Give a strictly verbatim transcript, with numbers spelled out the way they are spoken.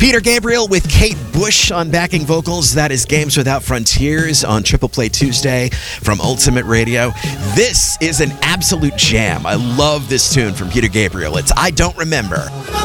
Peter Gabriel with Kate Bush on backing vocals. That is Games Without Frontiers on Triple Play Tuesday from Ultimate Radio. This is an absolute jam. I love this tune from Peter Gabriel. It's I Don't Remember.